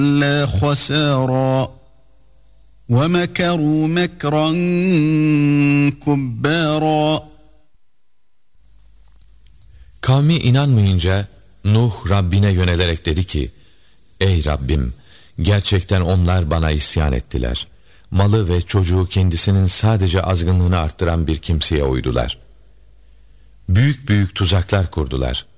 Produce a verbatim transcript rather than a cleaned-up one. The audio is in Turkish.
إِلَّا خَسَارًا وَمَكَرُوا مَكْرًا كُبَّارًا. Kavmi inanmayınca Nuh Rabbine yönelerek dedi ki: Ey Rabbim, gerçekten onlar bana isyan ettiler. Malı ve çocuğu kendisinin sadece azgınlığını arttıran bir kimseye uydular. Büyük büyük tuzaklar kurdular.